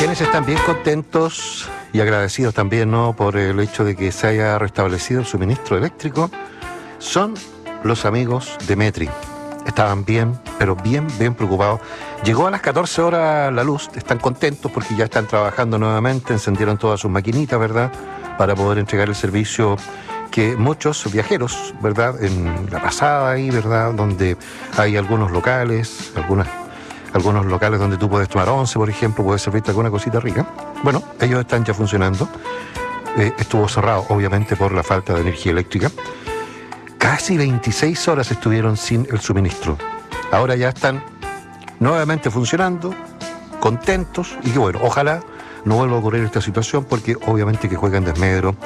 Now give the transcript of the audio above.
Quienes están bien contentos y agradecidos también, ¿no?, por el hecho de que se haya restablecido el suministro eléctrico, son los amigos de Metri. Estaban bien, pero bien preocupados. Llegó a las 14 horas la luz, están contentos porque ya están trabajando nuevamente, encendieron todas sus maquinitas, ¿verdad?, para poder entregar el servicio que muchos viajeros, ¿verdad?, en la pasada ahí, ¿verdad?, donde hay algunos locales, algunos locales donde tú puedes tomar once, por ejemplo, puedes servirte alguna cosita rica. Bueno, ellos están ya funcionando. Estuvo cerrado, obviamente, por la falta de energía eléctrica. Casi 26 horas estuvieron sin el suministro. Ahora ya están nuevamente funcionando, contentos, y que bueno, ojalá no vuelva a ocurrir esta situación, porque obviamente que juegan desmedro